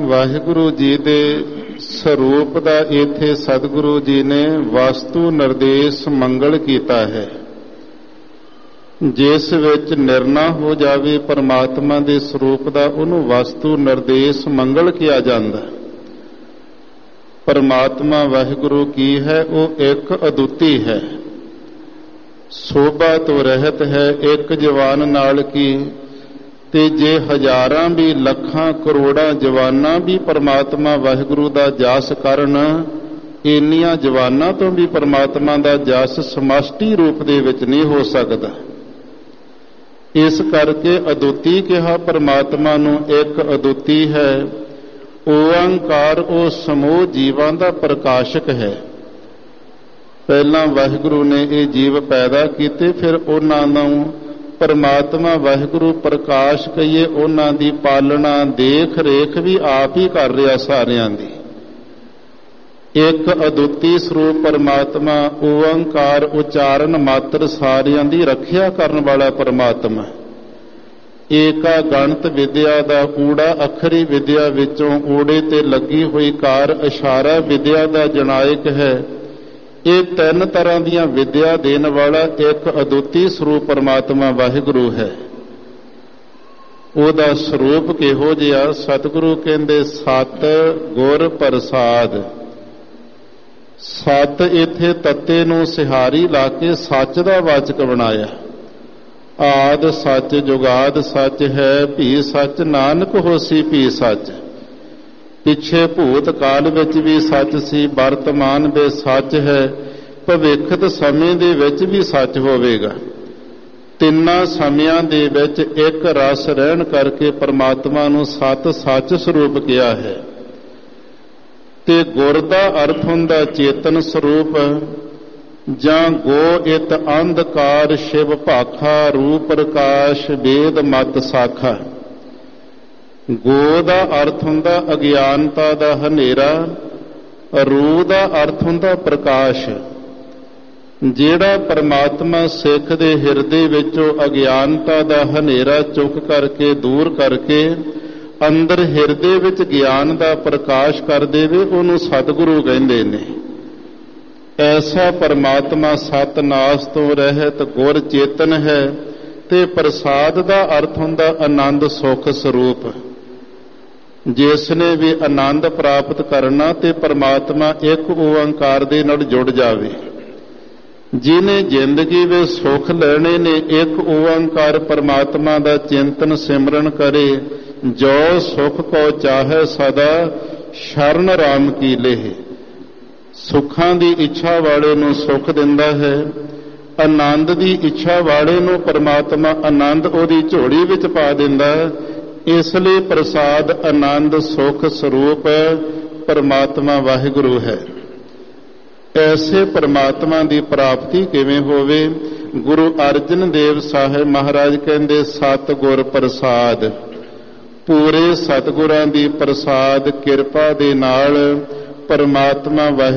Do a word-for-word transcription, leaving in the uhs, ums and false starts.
ਵਾਹਿਗੁਰੂ ਜੀ ਦੇ ਸਰੂਪ ਦਾ ਇੱਥੇ ਸਤਿਗੁਰੂ ਜੀ ਨੇ ਵਸਤੂ ਨਿਰਦੇਸ਼ ਮੰਗਲ ਕੀਤਾ ਹੈ, ਜਿਸ ਵਿੱਚ ਨਿਰਣਾ ਹੋ ਜਾਵੇ ਪਰਮਾਤਮਾ ਦੇ ਸਰੂਪ ਦਾ, ਉਹਨੂੰ ਵਸਤੂ ਨਿਰਦੇਸ਼ ਮੰਗਲ ਕਿਹਾ ਜਾਂਦਾ। ਪਰਮਾਤਮਾ ਵਾਹਿਗੁਰੂ ਕੀ ਹੈ? ਉਹ ਇੱਕ ਅਦੁੱਤੀ ਹੈ, ਸੋਭਾ ਤੋਂ ਰਹਿਤ ਹੈ, ਇੱਕ ਜਵਾਨ ਨਾਲ ਕੀ। ਤੇ ਜੇ ਹਜ਼ਾਰਾਂ ਵੀ ਲੱਖਾਂ ਕਰੋੜਾਂ ਜਵਾਨਾਂ ਵੀ ਪਰਮਾਤਮਾ ਵਾਹਿਗੁਰੂ ਦਾ ਜਸ ਕਰਨ, ਇੰਨੀਆਂ ਜਵਾਨਾਂ ਤੋਂ ਵੀ ਪਰਮਾਤਮਾ ਦਾ ਜਸ ਸਮਸ਼ਟੀ ਰੂਪ ਦੇ ਵਿੱਚ ਨਹੀਂ ਹੋ ਸਕਦਾ। ਇਸ ਕਰਕੇ ਅਦੁੱਤੀ ਕਿਹਾ ਪਰਮਾਤਮਾ ਨੂੰ, ਇੱਕ ਅਦੁੱਤੀ ਹੈ। ਓਅੰਕਾਰ ਉਹ ਸਮੂਹ ਜੀਵਾਂ ਦਾ ਪ੍ਰਕਾਸ਼ਕ ਹੈ। ਪਹਿਲਾਂ ਵਾਹਿਗੁਰੂ ਨੇ ਇਹ ਜੀਵ ਪੈਦਾ ਕੀਤੇ, ਫਿਰ ਉਹਨਾਂ ਨੂੰ ਪਰਮਾਤਮਾ ਵਾਹਿਗੁਰੂ ਪ੍ਰਕਾਸ਼ ਕਹੀਏ, ਉਹਨਾਂ ਦੀ ਪਾਲਣਾ ਦੇਖ ਰੇਖ ਵੀ ਆਪ ਹੀ ਕਰ ਰਿਹਾ ਸਾਰਿਆਂ ਦੀ। ਇੱਕ ਅਦੁੱਤੀ ਸਰੂਪ ਪਰਮਾਤਮਾ, ਓਅੰਕਾਰ ਉਚਾਰਨ ਮਾਤਰ ਸਾਰਿਆਂ ਦੀ ਰੱਖਿਆ ਕਰਨ ਵਾਲਾ ਪਰਮਾਤਮਾ। ਏਕਾ ਗਣਤ ਵਿਦਿਆ ਦਾ ਊੜਾ ਅੱਖਰੀ ਵਿਦਿਆ ਵਿੱਚੋਂ ਊੜੇ ਤੇ ਲੱਗੀ ਹੋਈ ਕਾਰ ਇਸ਼ਾਰਾ ਵਿਦਿਆ ਦਾ ਜਨਾਇਕ ਹੈ। ਇਹ ਤਿੰਨ ਤਰ੍ਹਾਂ ਦੀਆਂ ਵਿਦਿਆ ਦੇਣ ਵਾਲਾ ਇੱਕ ਅਦੁੱਤੀ ਸਰੂਪ ਪਰਮਾਤਮਾ ਵਾਹਿਗੁਰੂ ਹੈ। ਉਹਦਾ ਸਰੂਪ ਕਿਹੋ ਜਿਹਾ? ਸਤਿਗੁਰੂ ਕਹਿੰਦੇ ਸਤ ਗੁਰ ਪ੍ਰਸਾਦ। ਸਤ ਇੱਥੇ ਤੱਤੇ ਨੂੰ ਸਿਹਾਰੀ ਲਾ ਕੇ ਸੱਚ ਦਾ ਵਾਚਕ ਬਣਾਇਆ। ਆਦ ਸੱਚ ਜੁਗਾਦ ਸੱਚ ਹੈ, ਭੀ ਸੱਚ ਨਾਨਕ ਹੋਸੀ ਭੀ ਸੱਚ। ਪਿੱਛੇ ਭੂਤ ਕਾਲ ਵਿੱਚ ਵੀ ਸੱਚ ਸੀ, ਵਰਤਮਾਨ ਵਿੱਚ ਸੱਚ ਹੈ, ਭਵਿੱਖਤ ਸਮੇਂ ਦੇ ਵਿੱਚ ਵੀ ਸੱਚ ਹੋਵੇਗਾ। ਤਿੰਨਾਂ ਸਮਿਆਂ ਦੇ ਵਿੱਚ ਇੱਕ ਰਸ ਰਹਿਣ ਕਰਕੇ ਪਰਮਾਤਮਾ ਨੂੰ ਸਤ ਸੱਚ ਸਰੂਪ ਕਿਹਾ ਹੈ। ਤੇ ਗੁਰ ਦਾ ਅਰਥ ਹੁੰਦਾ ਚੇਤਨ ਸਰੂਪ, ਜਾਂ ਗੋ ਇਤ ਅੰਧਕਾਰ ਸ਼ਿਵ ਭਾਖਾ, ਰੂਪ ਪ੍ਰਕਾਸ਼ ਵੇਦ ਮਤ ਸਾਖਾ। ਗੋ ਦਾ ਅਰਥ ਹੁੰਦਾ ਅਗਿਆਨਤਾ ਦਾ ਹਨੇਰਾ, ਰੂ ਦਾ ਅਰਥ ਹੁੰਦਾ ਪ੍ਰਕਾਸ਼। ਜਿਹੜਾ ਪਰਮਾਤਮਾ ਸਿੱਖ ਦੇ ਹਿਰਦੇ ਵਿੱਚੋਂ ਅਗਿਆਨਤਾ ਦਾ ਹਨੇਰਾ ਚੁੱਕ ਕਰਕੇ ਦੂਰ ਕਰਕੇ ਅੰਦਰ ਹਿਰਦੇ ਵਿੱਚ ਗਿਆਨ ਦਾ ਪ੍ਰਕਾਸ਼ ਕਰ ਦੇਵੇ, ਉਹਨੂੰ ਸਤਿਗੁਰੂ ਕਹਿੰਦੇ ਨੇ। ਐਸਾ ਪਰਮਾਤਮਾ ਸਤਨਾਸ ਤੋਂ ਰਹਿਤ ਗੁਰ ਚੇਤਨ ਹੈ। ਤੇ ਪ੍ਰਸਾਦ ਦਾ ਅਰਥ ਹੁੰਦਾ ਆਨੰਦ ਸੁਖ ਸਰੂਪ। ਜਿਸ ਨੇ ਵੀ ਆਨੰਦ ਪ੍ਰਾਪਤ ਕਰਨਾ ਤੇ ਪਰਮਾਤਮਾ ਇੱਕ ਓਅੰਕਾਰ ਦੇ ਨਾਲ ਜੁੜ ਜਾਵੇ। ਜਿਹਨੇ ਜ਼ਿੰਦਗੀ ਵਿੱਚ ਸੁਖ ਲੈਣੇ ਨੇ, ਇੱਕ ਓਅੰਕਾਰ ਪਰਮਾਤਮਾ ਦਾ ਚਿੰਤਨ ਸਿਮਰਨ ਕਰੇ। ਜੋ ਸੁਖ ਕੋ ਚਾਹੇ ਸਦਾ ਸ਼ਰਨ ਰਾਮ ਕੀ ਲੇਹ। ਸੁੱਖਾਂ ਦੀ ਇੱਛਾ ਵਾਲੇ ਨੂੰ ਸੁੱਖ ਦਿੰਦਾ ਹੈ, ਆਨੰਦ ਦੀ ਇੱਛਾ ਵਾਲੇ ਨੂੰ ਪਰਮਾਤਮਾ ਆਨੰਦ ਉਹਦੀ ਝੋਲੀ ਵਿੱਚ ਪਾ ਦਿੰਦਾ ਹੈ। ਇਸ ਲਈ ਪ੍ਰਸਾਦ ਆਨੰਦ ਸੁਖ ਸਰੂਪ ਪਰਮਾਤਮਾ ਵਾਹਿਗੁਰੂ ਹੈ। ਐਸੇ ਪਰਮਾਤਮਾ ਦੀ ਪ੍ਰਾਪਤੀ ਕਿਵੇਂ ਹੋਵੇ? ਗੁਰੂ ਅਰਜਨ ਦੇਵ ਸਾਹਿਬ ਮਹਾਰਾਜ ਕਹਿੰਦੇ ਸਤ ਗੁਰ ਪ੍ਰਸਾਦ। ਪੂਰੇ ਸਤਿਗੁਰਾਂ ਦੀ ਪ੍ਰਸਾਦ ਕਿਰਪਾ ਦੇ ਨਾਲ ਪਰਮਾਤਮਾ ਵਾਹਿਗੁਰੂ